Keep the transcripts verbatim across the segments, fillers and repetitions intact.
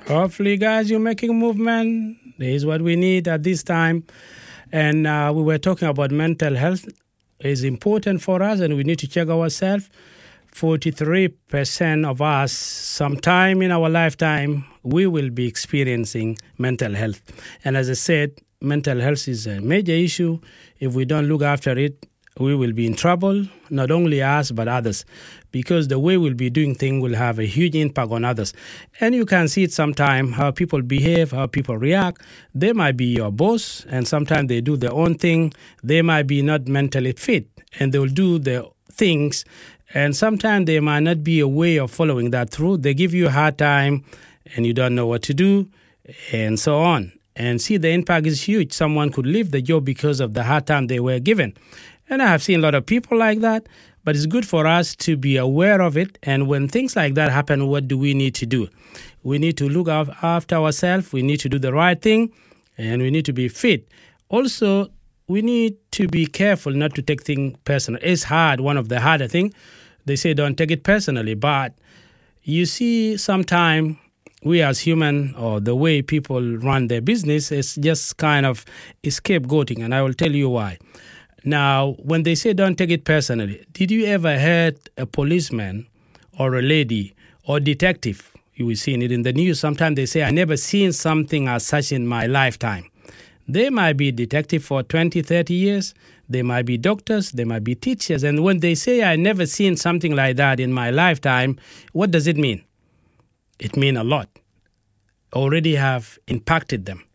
Hopefully, guys, you're making movement. This is what we need at this time. And uh, we were talking about mental health is important for us, and we need to check ourselves. forty-three percent of us, sometime in our lifetime, we will be experiencing mental health. And as I said, mental health is a major issue. If we don't look after it, we will be in trouble, not only us, but others, because the way we'll be doing things will have a huge impact on others. And you can see it sometimes, how people behave, how people react. They might be your boss, and sometimes they do their own thing. They might be not mentally fit, and they'll do their things, and sometimes there might not be a way of following that through. They give you a hard time, and you don't know what to do, and so on. And see, the impact is huge. Someone could leave the job because of the hard time they were given. And I have seen a lot of people like that, but it's good for us to be aware of it. And when things like that happen, what do we need to do? We need to look after ourselves. We need to do the right thing, and we need to be fit. Also, we need to be careful not to take things personal. It's hard, one of the harder things. They say don't take it personally, but you see sometimes we as human, or the way people run their business, is just kind of scapegoating, and I will tell you why. Now, when they say don't take it personally, did you ever heard a policeman or a lady or detective? You will see it in the news. Sometimes they say, I never seen something as such in my lifetime. They might be detective for twenty, thirty years. They might be doctors. They might be teachers. And when they say, I never seen something like that in my lifetime, what does it mean? It means a lot. Already have impacted them.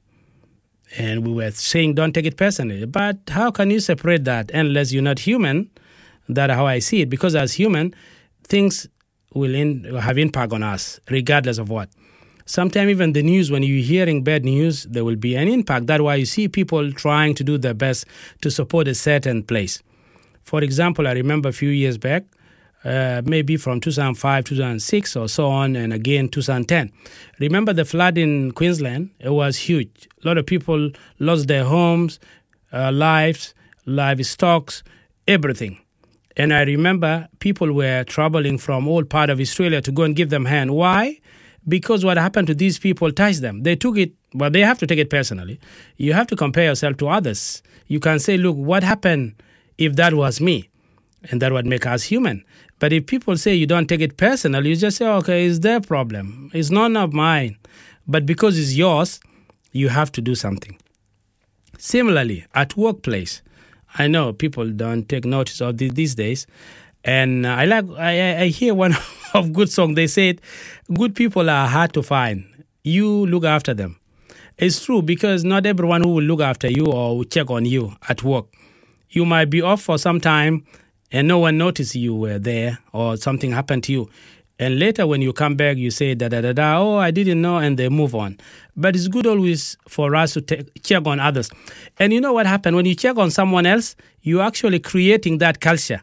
And we were saying, don't take it personally. But how can you separate that unless you're not human? That's how I see it. Because as human, things will in, have impact on us, regardless of what. Sometimes even the news, when you're hearing bad news, there will be an impact. That's why you see people trying to do their best to support a certain place. For example, I remember a few years back, Uh, maybe from two thousand five, two thousand six or so on, and again two thousand ten. Remember the flood in Queensland? It was huge. A lot of people lost their homes, uh, lives, livestock, everything. And I remember people were traveling from all parts of Australia to go and give them a hand. Why? Because what happened to these people touched them. They took it, but they have to take it personally. You have to compare yourself to others. You can say, look, what happened if that was me? And that would make us human. But if people say you don't take it personal, you just say, okay, it's their problem. It's none of mine. But because it's yours, you have to do something. Similarly, at workplace, I know people don't take notice of this these days. And I like I, I hear one of good song. They said, good people are hard to find. You look after them. It's true, because not everyone who will look after you or will check on you at work. You might be off for some time, and no one noticed you were there, or something happened to you. And later when you come back, you say, da-da-da-da, oh, I didn't know, and they move on. But it's good always for us to take, check on others. And you know what happened? When you check on someone else, you're actually creating that culture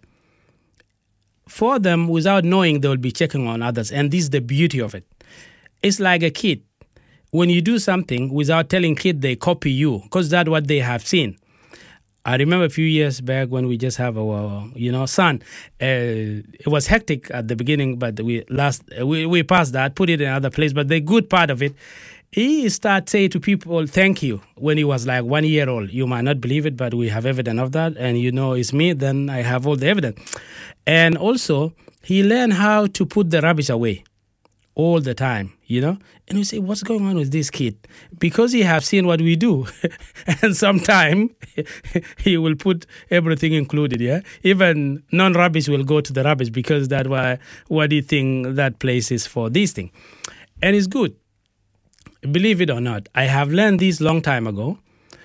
for them without knowing they will be checking on others. And this is the beauty of it. It's like a kid. When you do something without telling kids, they copy you, because that's what they have seen. I remember a few years back when we just have our, you know, son. Uh, it was hectic at the beginning, but we last we, we passed that, put it in another place. But the good part of it, he started saying to people, thank you, when he was like one year old. You might not believe it, but we have evidence of that. And you know it's me, then I have all the evidence. And also, he learned how to put the rubbish away all the time, you know. And we say, what's going on with this kid? Because he have seen what we do. And sometime he will put everything included, yeah. Even non-rubbish will go to the rubbish, because that's why what do you think that place is for this thing. And it's good. Believe it or not, I have learned this long time ago.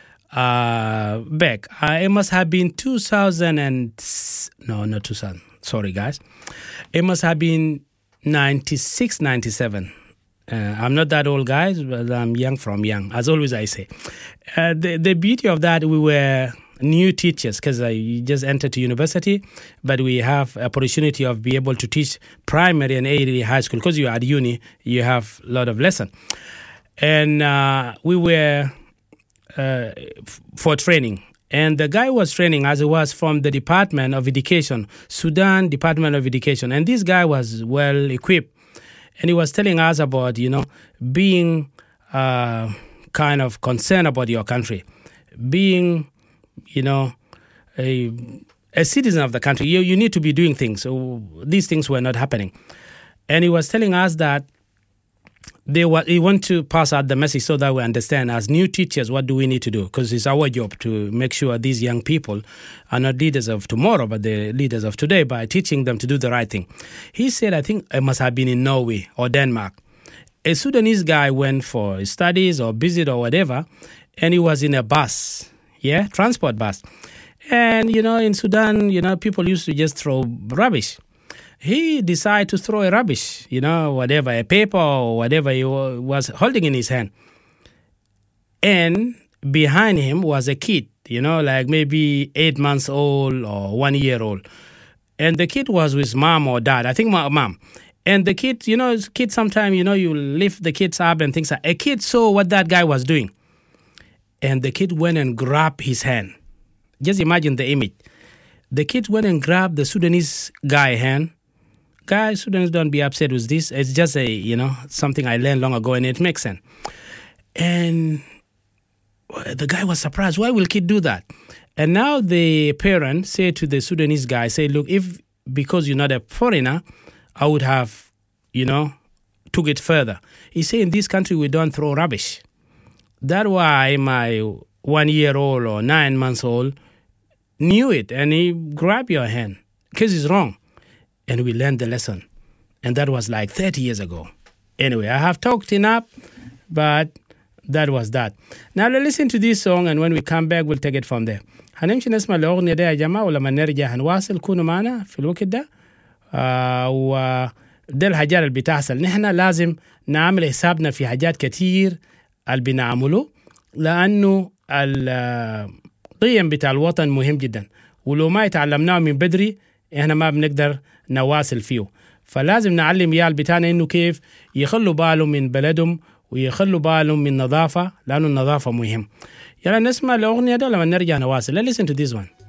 Uh, back, uh, it must have been two thousand and... No, not two thousand. Sorry, guys. It must have been ninety-six, ninety-seven. Uh, I'm not that old, guys, but I'm young from young, as always I say. Uh, the, the beauty of that, we were new teachers, because I just entered to university, but we have opportunity of be able to teach primary and early high school, because you're at uni, you have a lot of lesson. And uh, we were uh, f- for training. And the guy was training as it was from the Department of Education, Sudan Department of Education. And this guy was well equipped. And he was telling us about, you know, being uh, kind of concerned about your country, being, you know, a, a citizen of the country. You, you need to be doing things. So these things were not happening. And he was telling us that they were, he want to pass out the message so that we understand as new teachers, what do we need to do? Because it's our job to make sure these young people are not leaders of tomorrow, but they're leaders of today by teaching them to do the right thing. He said, I think it must have been in Norway or Denmark. A Sudanese guy went for studies or visit or whatever, and he was in a bus, yeah, transport bus. And, you know, in Sudan, you know, people used to just throw rubbish. He decided to throw a rubbish, you know, whatever, a paper or whatever he was holding in his hand. And behind him was a kid, you know, like maybe eight months old or one year old. And the kid was with mom or dad, I think mom. And the kid, you know, kid sometimes, you know, you lift the kids up and things like that. A kid saw what that guy was doing. And the kid went and grabbed his hand. Just imagine the image. The kid went and grabbed the Sudanese guy's hand. Guys, Sudanese, don't be upset with this. It's just a, you know, something I learned long ago, and it makes sense. And the guy was surprised. Why will kid do that? And now the parent said to the Sudanese guy, say, look, if because you're not a foreigner, I would have, you know, took it further. He said, in this country, we don't throw rubbish. That's why my one-year-old or nine months old knew it, and he grabbed your hand because it's wrong. And we learned the lesson. And that was like thirty years ago. Anyway, I have talked enough, but that was that. Now let's listen to this song, and when we come back, we'll take it from there. هنمشي نسمع الأغنية دي يا جماعة، ولما نرجع هنواصل. كونوا معنا في الوقت ده. آه وده الحاجات اللي بتحصل. نحن لازم نعمل حسابنا في حاجات كتير اللي بنعمله، لأنه القيم بتاع الوطن مهم جدا. ولو ما يتعلمناه من بدري احنا ما بنقدر نواصل فيه. فلازم نعلم يال بتاعنا انه كيف يخلوا بالهم من بلدهم ويخلوا بالهم من نظافة، لأنه النظافة مهم. يلا نسمع الأغنية ده لما نرجع نواصل. Let's listen to this one.